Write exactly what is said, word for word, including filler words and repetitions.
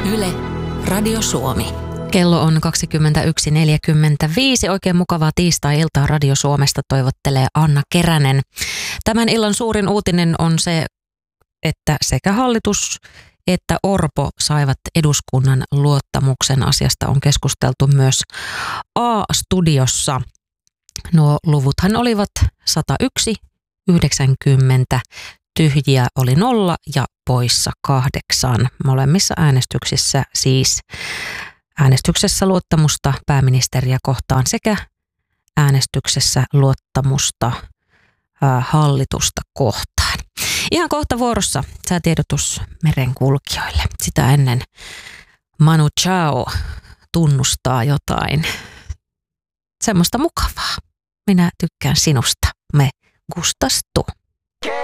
Yle, Radio Suomi. Kello on kaksikymmentäyksi neljäkymmentäviisi. Oikein mukavaa tiistai-iltaa Radio Suomesta toivottelee Anna Keränen. Tämän illan suurin uutinen on se, että sekä hallitus että Orpo saivat eduskunnan luottamuksen. Asiasta on keskusteltu myös A-studiossa. Nuo luvuthan olivat sata yksi, yhdeksänkymmentä, tyhjiä oli nolla ja poissa kahdeksan. Molemmissa äänestyksissä siis äänestyksessä luottamusta pääministeriä kohtaan sekä äänestyksessä luottamusta ää, hallitusta kohtaan. Ihan kohta vuorossa säätiedotus merenkulkijoille. Sitä ennen Manu Chao tunnustaa jotain semmoista mukavaa. Minä tykkään sinusta. Me gustas tu.